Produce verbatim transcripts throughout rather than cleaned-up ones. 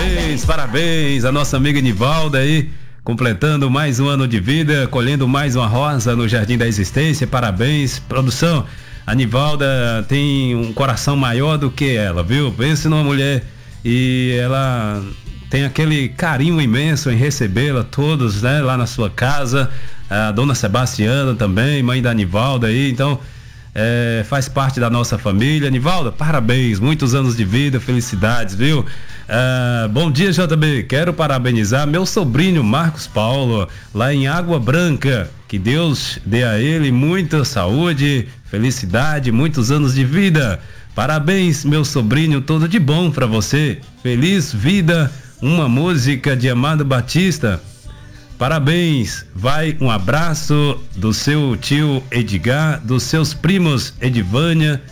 Parabéns, parabéns a nossa amiga Nivalda aí, completando mais um ano de vida, colhendo mais uma rosa no Jardim da Existência. Parabéns, produção. A Nivalda tem um coração maior do que ela, viu? Pense numa mulher e ela tem aquele carinho imenso em recebê-la todos, né? Lá na sua casa. A dona Sebastiana também, mãe da Nivalda aí, então é, faz parte da nossa família. Nivalda, parabéns, muitos anos de vida, felicidades, viu? Ah, bom dia, J B, quero parabenizar meu sobrinho Marcos Paulo, lá em Água Branca, que Deus dê a ele muita saúde, felicidade, muitos anos de vida. Parabéns, meu sobrinho, tudo de bom pra você, feliz vida. Uma música de Amado Batista. Parabéns, vai um abraço do seu tio Edgar, dos seus primos Edivânia,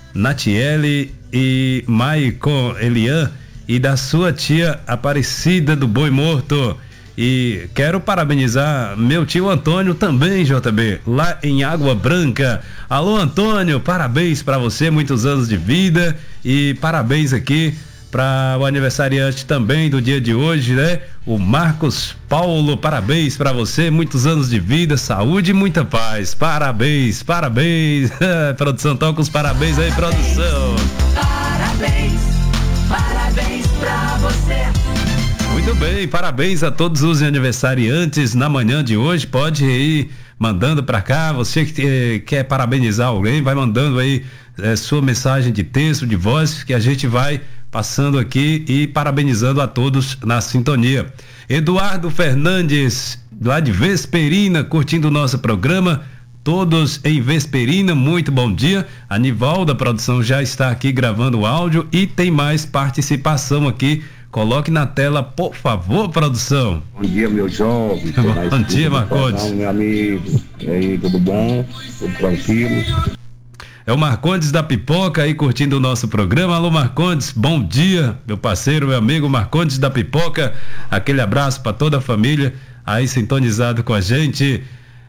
Natiele e Maicon Elian e da sua tia Aparecida do Boi Morto. E quero parabenizar meu tio Antônio também, J B, lá em Água Branca. Alô, Antônio, parabéns para você, muitos anos de vida e parabéns aqui para o aniversariante também do dia de hoje, né? O Marcos Paulo, parabéns para você, muitos anos de vida, saúde e muita paz. Parabéns, parabéns. Produção, toca os parabéns aí, produção. Parabéns, parabéns pra você. Muito bem, parabéns a todos os aniversariantes na manhã de hoje. Pode ir mandando para cá, você que eh, quer parabenizar alguém, vai mandando aí eh, sua mensagem de texto, de voz, que a gente vai passando aqui e parabenizando a todos na sintonia. Eduardo Fernandes, lá de Vesperina, curtindo o nosso programa, todos em Vesperina, muito bom dia. A Nivalda, produção, já está aqui gravando o áudio e tem mais participação aqui. Coloque na tela, por favor, produção. Bom dia, meu jovem. Bom dia, Marcondes. Meu amigo, e aí, tudo bom? Tudo tranquilo? É o Marcondes da Pipoca aí curtindo o nosso programa. Alô, Marcondes, bom dia, meu parceiro, meu amigo Marcondes da Pipoca. Aquele abraço para toda a família aí sintonizado com a gente.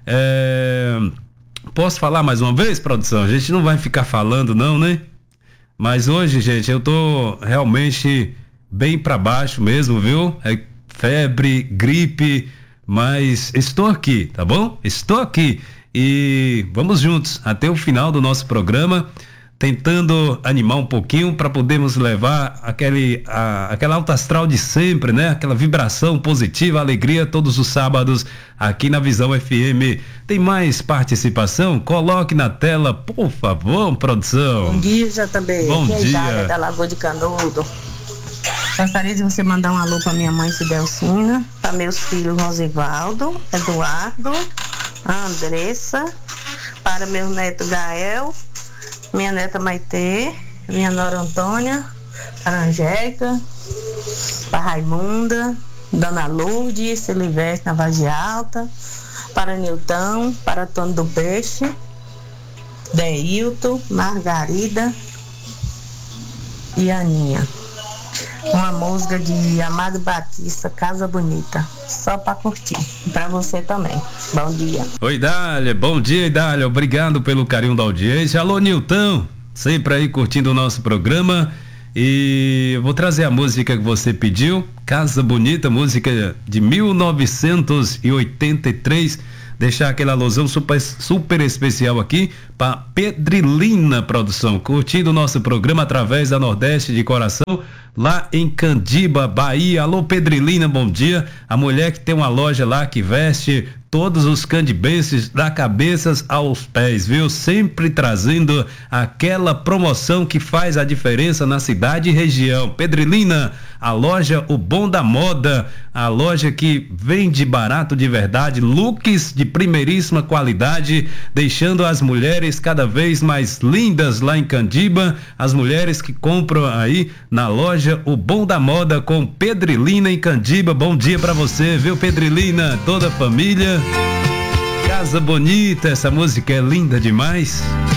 É... Posso falar mais uma vez, produção? A gente não vai ficar falando não, né? Mas hoje, gente, eu tô realmente bem para baixo mesmo, viu? É febre, gripe, mas estou aqui, tá bom? Estou aqui. E vamos juntos até o final do nosso programa, tentando animar um pouquinho para podermos levar aquele, a, aquela alta astral de sempre, né? Aquela vibração positiva, alegria todos os sábados aqui na Visão F M. Tem mais participação? Coloque na tela, por favor, produção. Bom dia, J B. Bom Aqui é dia. Idália, da Lagoa de Canudo. Gostaria de você mandar um alô para minha mãe Fidelcina, para meus filhos Rosivaldo, Eduardo, a Andressa, para meu neto Gael, minha neta Maitê, minha nora Antônia, para Angélica, para Raimunda, Dona Lourdes, Silvestre na Vaz Alta, para Nilton, para Tony do Peixe, Deilton, Margarida e Aninha. Uma música de Amado Batista, Casa Bonita, só pra curtir. Pra você também. Bom dia. Oi, Dália. Bom dia, Dália. Obrigado pelo carinho da audiência. Alô, Nilton. Sempre aí curtindo o nosso programa. E eu vou trazer a música que você pediu, Casa Bonita, música de mil novecentos e oitenta e três. Deixar aquela alusão super, super especial aqui para Pedrilina, produção, curtindo o nosso programa através da Nordeste de Coração, lá em Candiba, Bahia. Alô, Pedrilina, bom dia. A mulher que tem uma loja lá que veste todos os candibenses da cabeça aos pés, viu? Sempre trazendo aquela promoção que faz a diferença na cidade e região. Pedrilina, a loja O Bom da Moda, a loja que vende barato de verdade, looks de primeiríssima qualidade, deixando as mulheres cada vez mais lindas lá em Candiba. As mulheres que compram aí na loja O Bom da Moda com Pedrilina em Candiba. Bom dia pra você, viu, Pedrilina? Toda a família. Casa Bonita, essa música é linda demais.